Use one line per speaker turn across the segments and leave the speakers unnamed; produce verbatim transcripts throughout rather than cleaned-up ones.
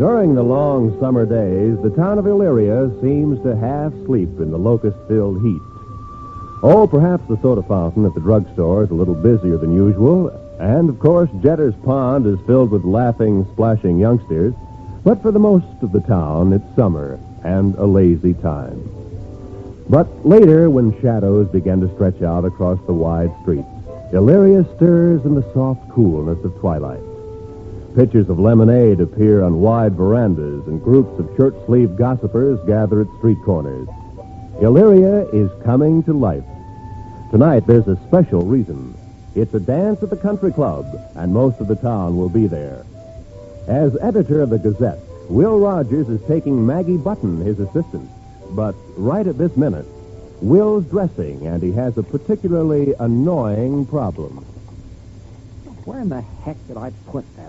During the long summer days, the town of Elyria seems to half sleep in the locust-filled heat. Oh, perhaps the soda fountain at the drugstore is a little busier than usual, and, of course, Jetter's Pond is filled with laughing, splashing youngsters. But for the most of the town, it's summer and a lazy time. But later, when shadows begin to stretch out across the wide streets, Elyria stirs in the soft coolness of twilight. Pitchers of lemonade appear on wide verandas, and groups of shirt-sleeved gossipers gather at street corners. Elyria is coming to life. Tonight, there's a special reason. It's a dance at the country club, and most of the town will be there. As editor of the Gazette, Will Rogers is taking Maggie Button, his assistant. But right at this minute, Will's dressing, and he has a particularly annoying problem.
Where in the heck did I put that?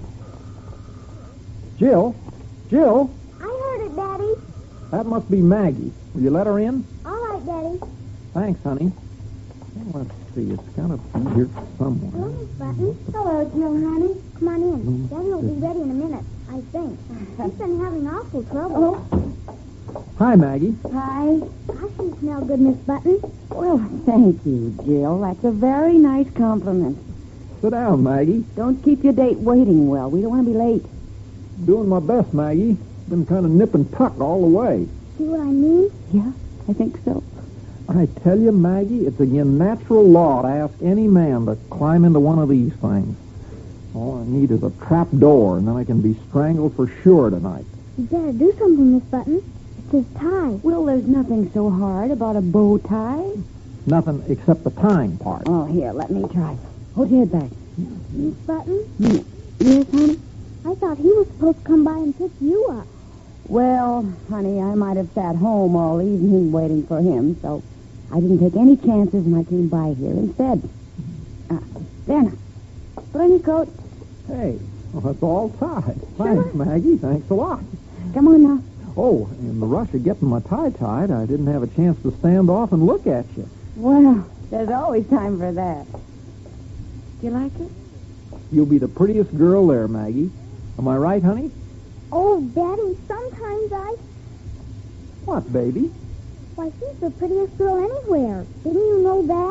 Jill? Jill?
I heard it, Daddy.
That must be Maggie. Will you let her in?
All right, Daddy.
Thanks, honey. Well, let's see. It's got to be here somewhere.
Hello, Miss Button. Hello, Jill, honey. Come on in. Daddy will be ready in a minute, I think. He's been having awful trouble.
Oh.
Hi, Maggie.
Hi.
Gosh, you smell good, Miss Button.
Well, thank you, Jill. That's a very nice compliment.
Sit down, Maggie.
Don't keep your date waiting, Will. We don't want to be late.
Doing my best, Maggie. Been kind of nip and tuck all the way.
See what I mean?
Yeah, I think so.
I tell you, Maggie, it's again natural law to ask any man to climb into one of these things. All I need is a trap door, and then I can be strangled for sure tonight.
You better do something, Miss Button. It's his tie.
Will, there's nothing so hard about a bow tie.
Nothing except the tying part.
Oh, here, let me try. Hold your head back.
Miss Button?
Hmm. Yes, honey?
I thought he was supposed to come by and pick you up.
Well, honey, I might have sat home all evening waiting for him, so I didn't take any chances and I came by here instead. Uh, there now. Put on your coat.
Hey, well, that's all tied. Thanks, Maggie. Thanks a lot.
Come on now.
Oh, in the rush of getting my tie tied, I didn't have a chance to stand off and look at you.
Well, there's always time for that. Do you like it?
You'll be the prettiest girl there, Maggie. Am I right, honey?
Oh, Daddy, sometimes I...
What, baby?
Why, she's the prettiest girl anywhere. Didn't you know that?